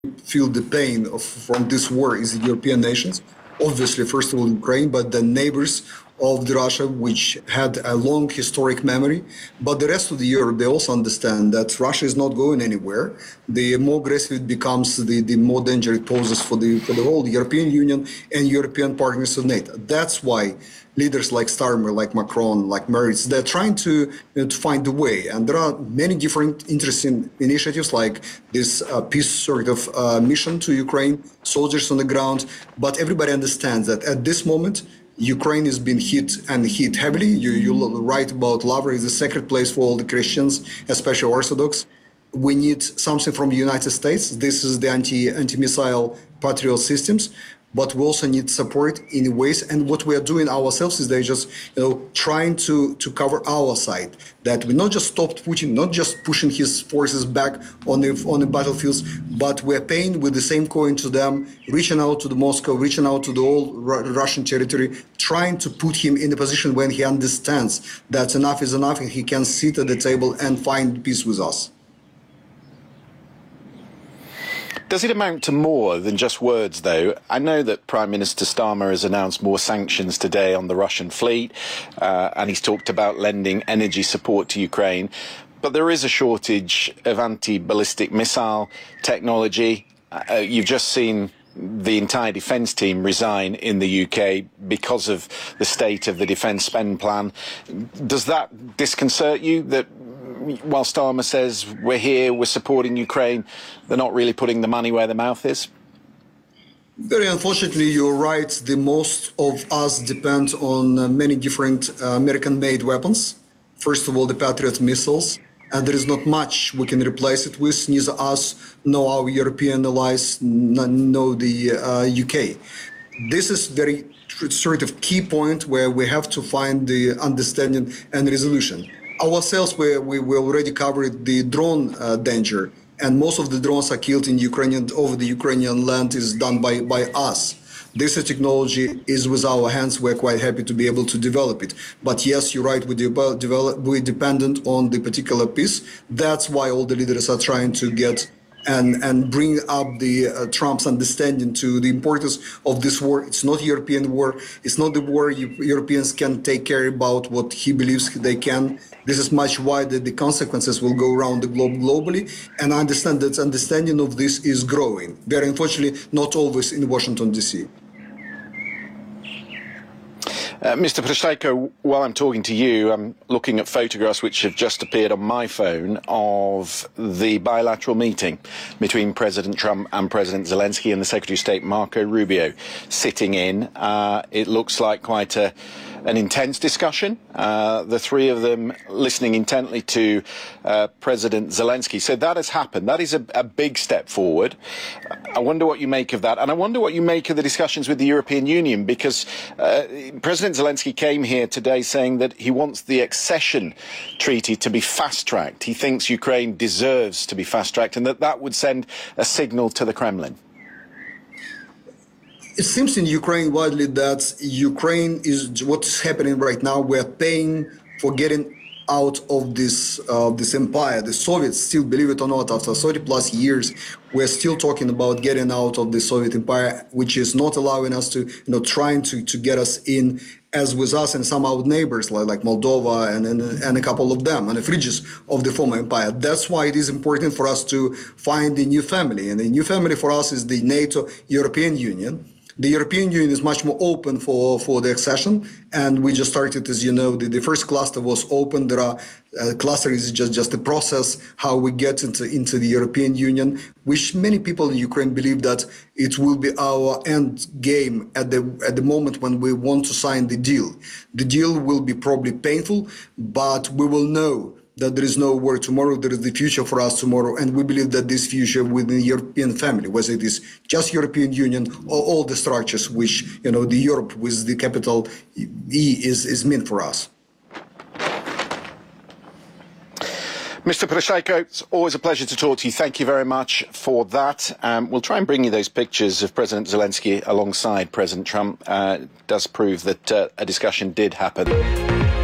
feel the pain from this war is the European nations. Obviously, first of all, Ukraine, but the neighbors of Russia, which had a long historic memory. But the rest of the Europe, they also understand that Russia is not going anywhere. The more aggressive it becomes, the more danger it poses for the whole European Union and European partners of NATO. That's why leaders like Starmer, like Macron, like Merz, they're trying to find a way. And there are many different interesting initiatives like this peace sort of mission to Ukraine, soldiers on the ground. But everybody understands that at this moment, Ukraine has been hit heavily. You write about Lavra is the sacred place for all the Christians, especially Orthodox. We need something from the United States. This is the anti-missile Patriot systems. But we also need support in ways, and what we are doing ourselves is they're just, trying to cover our side. That we not just stopped Putin, not just pushing his forces back on the battlefields, but we're paying with the same coin to them, reaching out to the Moscow, reaching out to the whole Russian territory, trying to put him in a position when he understands that enough is enough and he can sit at the table and find peace with us. Does it amount to more than just words, though? I know that Prime Minister Starmer has announced more sanctions today on the Russian fleet, and he's talked about lending energy support to Ukraine. But there is a shortage of anti-ballistic missile technology. You've just seen the entire defence team resign in the UK because of the state of the defence spend plan. Does that disconcert you, that while Starmer says we're here, we're supporting Ukraine, they're not really putting the money where their mouth is? Very unfortunately, you're right. The most of us depend on many different American-made weapons. First of all, the Patriot missiles, and there is not much we can replace it with. Neither us nor our European allies, nor the UK. This is very sort of key point where we have to find the understanding and resolution. Ourselves, we already covered the drone danger, and most of the drones are killed in over the Ukrainian land is done by us. This technology is with our hands. We're quite happy to be able to develop it. But yes, you're right, we're dependent on the particular piece. That's why all the leaders are trying to get and bring up the Trump's understanding to the importance of this war. It's not a European war. It's not the war Europeans can take care about what he believes they can. This is much wider. The consequences will go around the globe globally. And I understand that understanding of this is growing. Very unfortunately, not always in Washington, D.C. Mr. Poroshenko, while I'm talking to you, I'm looking at photographs which have just appeared on my phone of the bilateral meeting between President Trump and President Zelensky and the Secretary of State Marco Rubio sitting in. It looks like quite an intense discussion, the three of them listening intently to President Zelensky. So that has happened. That is a big step forward. I wonder what you make of that. And I wonder what you make of the discussions with the European Union, because President Zelensky came here today saying that he wants the accession treaty to be fast-tracked. He thinks Ukraine deserves to be fast-tracked, and that would send a signal to the Kremlin. It seems in Ukraine widely that Ukraine is what's happening right now. We're paying for getting out of this empire. The Soviets still, believe it or not, after 30 plus years, we're still talking about getting out of the Soviet empire, which is not allowing us to, trying to get us in as with us and some of our neighbors like Moldova and a couple of them, and the fringes of the former empire. That's why it is important for us to find a new family. And the new family for us is the NATO European Union. The European Union is much more open for the accession, and we just started, as you know, the first cluster was open. There are cluster is just a process how we get into the European Union, which many people in Ukraine believe that it will be our end game at the moment when we want to sign the deal. The deal will be probably painful, but we will know that there is no war tomorrow, there is the future for us tomorrow, and we believe that this future within the European family, whether it is just European Union or all the structures which, the Europe with the capital E is meant for us. Mr. Poroshenko, it's always a pleasure to talk to you. Thank you very much for that. We'll try and bring you those pictures of President Zelensky alongside President Trump. It does prove that a discussion did happen.